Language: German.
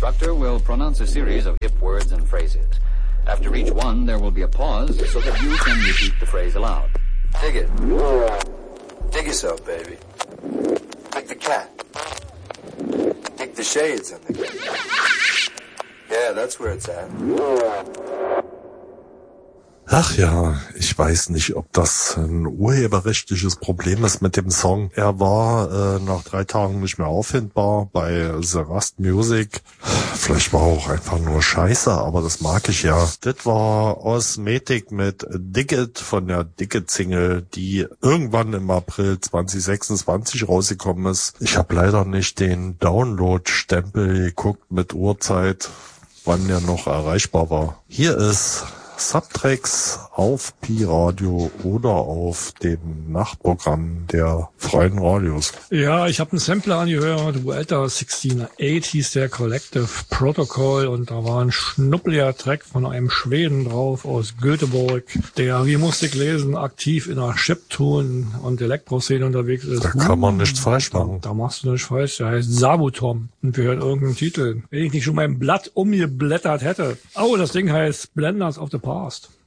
instructor will pronounce a series of hip words and phrases. After each one, there will be a pause so that you can repeat the phrase aloud. Dig it. Dig yourself, baby. Dig the cat. Dig the shades in the cat. Yeah, that's where it's at. Ach ja, ich weiß nicht, ob das ein urheberrechtliches Problem ist mit dem Song. Er war nach 3 Tagen nicht mehr auffindbar bei The Rust Music. Vielleicht war er auch einfach nur scheiße, aber das mag ich ja. Das war Osmetic mit Dig It von der Dig It Single, die irgendwann im April 2026 rausgekommen ist. Ich habe leider nicht den Download-Stempel geguckt mit Uhrzeit, wann der noch erreichbar war. Hier ist Subtracks auf Pi-Radio oder auf dem Nachtprogramm der freien Radios. Ja, ich habe einen Sampler angehört, Vuelta 1608 hieß der, Collective Protocol, und da war ein schnuppeliger Track von einem Schweden drauf aus Göteborg, der, wie musste ich lesen, aktiv in der Chiptune und Elektroszene unterwegs ist. Da kann man nichts falsch machen. Da machst du nichts falsch, der heißt Sabutom und wir hören irgendeinen Titel. Wenn ich nicht schon mein Blatt umgeblättert hätte. Oh, das Ding heißt Blenders of the Past.